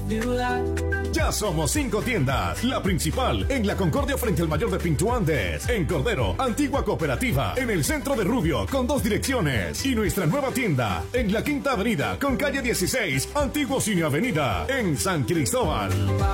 ciudad. Ya somos 5 tiendas. La principal en la Concordia frente al Mayor de Pinto Andes. En Cordero, Antigua Cooperativa. En el centro de Rubio, con 2 direcciones. Y nuestra nueva tienda en la Quinta Avenida, con calle 16, Antiguo Cine Avenida. En San Cristóbal.